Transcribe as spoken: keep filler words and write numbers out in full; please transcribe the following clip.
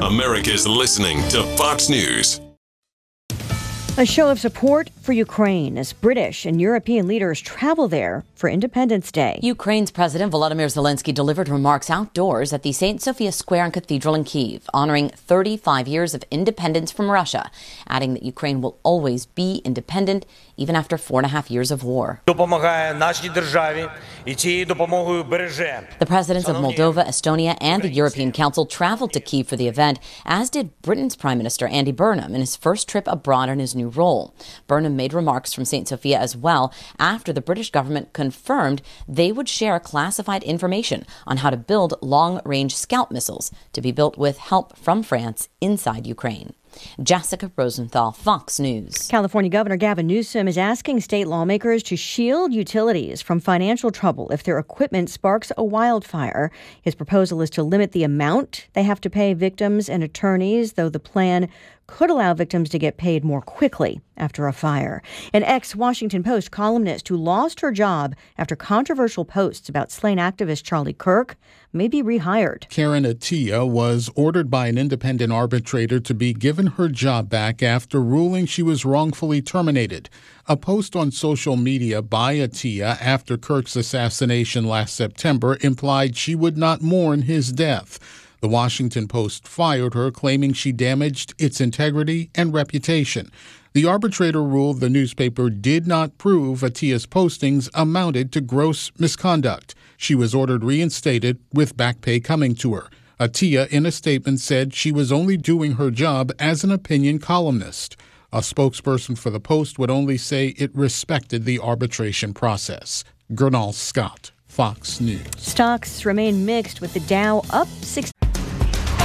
America's listening to Fox News. A show of support for Ukraine as British and European leaders travel there for Independence Day. Ukraine's President Volodymyr Zelensky delivered remarks outdoors at the Saint Sophia Square and Cathedral in Kyiv, honoring thirty-five years of independence from Russia, adding that Ukraine will always be independent even after four and a half years of war. The presidents of Moldova, Estonia, and the European Council traveled to Kyiv for the event, as did Britain's Prime Minister Andy Burnham in his first trip abroad in his new role. Burnham made remarks from Saint Sophia as well after the British government confirmed they would share classified information on how to build long-range Scout missiles to be built with help from France inside Ukraine. Jessica Rosenthal, Fox News. California Governor Gavin Newsom is asking state lawmakers to shield utilities from financial trouble if their equipment sparks a wildfire. His proposal is to limit the amount they have to pay victims and attorneys, though the plan could allow victims to get paid more quickly after a fire. An ex-Washington Post columnist who lost her job after controversial posts about slain activist Charlie Kirk may be rehired. Karen Attiah was ordered by an independent arbitrator to be given her job back after ruling she was wrongfully terminated. A post on social media by Attiah after Kirk's assassination last September implied she would not mourn his death. The Washington Post fired her, claiming she damaged its integrity and reputation. The arbitrator ruled the newspaper did not prove Attiah's postings amounted to gross misconduct. She was ordered reinstated with back pay coming to her. Attiah, in a statement, said she was only doing her job as an opinion columnist. A spokesperson for the Post would only say it respected the arbitration process. Gernal Scott, Fox News. Stocks remain mixed with the Dow up six.